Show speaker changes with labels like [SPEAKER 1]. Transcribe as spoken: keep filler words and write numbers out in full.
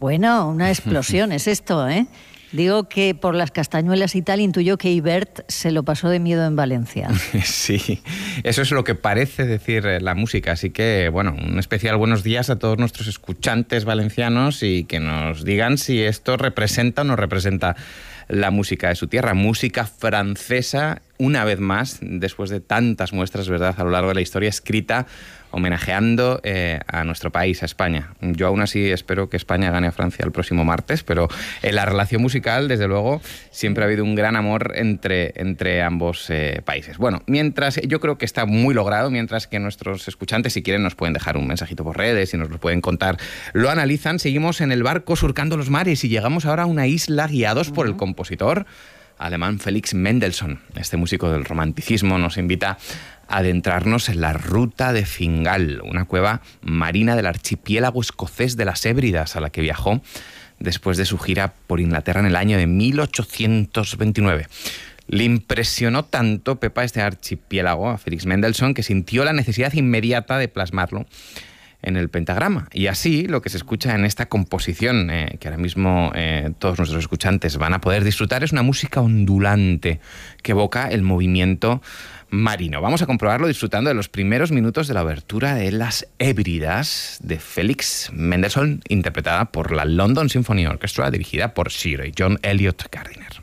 [SPEAKER 1] Bueno, una explosión es esto, ¿eh? Digo que por las castañuelas y tal intuyo que Ibert se lo pasó de miedo en Valencia.
[SPEAKER 2] Sí, eso es lo que parece decir la música. Así que, bueno, un especial buenos días a todos nuestros escuchantes valencianos y que nos digan si esto representa o no representa la música de su tierra. Música francesa, una vez más, después de tantas muestras, ¿verdad?, a lo largo de la historia, escrita homenajeando eh, a nuestro país, a España. Yo aún así espero que España gane a Francia el próximo martes, pero en la relación musical, desde luego, siempre ha habido un gran amor entre, entre ambos eh, países. Bueno, mientras yo creo que está muy logrado, mientras que nuestros escuchantes, si quieren, nos pueden dejar un mensajito por redes y nos lo pueden contar, lo analizan. Seguimos en el barco surcando los mares y llegamos ahora a una isla guiados uh-huh. por el compositor alemán Felix Mendelssohn. Este músico del romanticismo nos invita a adentrarnos en la Ruta de Fingal, una cueva marina del archipiélago escocés de las Hébridas, a la que viajó después de su gira por Inglaterra en el año de mil ochocientos veintinueve. Le impresionó tanto, Pepa, este archipiélago a Felix Mendelssohn, que sintió la necesidad inmediata de plasmarlo en el pentagrama. Y así, lo que se escucha en esta composición, eh, que ahora mismo eh, todos nuestros escuchantes van a poder disfrutar, es una música ondulante que evoca el movimiento marino. Vamos a comprobarlo disfrutando de los primeros minutos de la obertura de Las Hébridas de Felix Mendelssohn, interpretada por la London Symphony Orchestra, dirigida por Sir John Eliot Gardiner.